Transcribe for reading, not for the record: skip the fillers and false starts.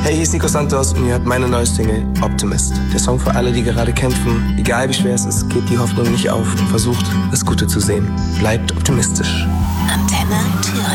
Hey, hier ist Nico Santos und ihr hört meine neue Single Optimist. Der Song für alle, die gerade kämpfen. Egal wie schwer es ist, gebt die Hoffnung nicht auf. Versucht, das Gute zu sehen. Bleibt optimistisch. Antenne Thüringen.